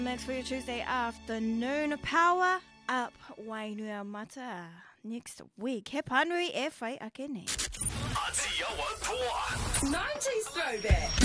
Next for your Tuesday afternoon, Power Up Wainua Mata. Next week, he panui e whai ake nei. 90s Throwback.